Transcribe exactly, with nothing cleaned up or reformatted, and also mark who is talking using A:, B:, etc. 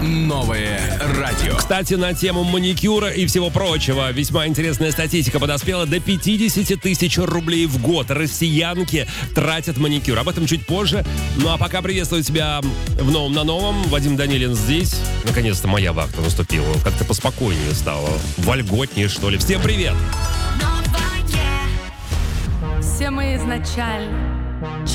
A: Новое радио.
B: Кстати, на тему маникюра и всего прочего, весьма интересная статистика подоспела. До пятьдесят тысяч рублей в год россиянки тратят маникюр. Об этом чуть позже. Ну а пока приветствую тебя в новом на новом. Вадим Данилин здесь. Наконец-то моя вахта наступила. Как-то поспокойнее стало. Вольготнее, что ли. Всем привет!
C: Все мы изначально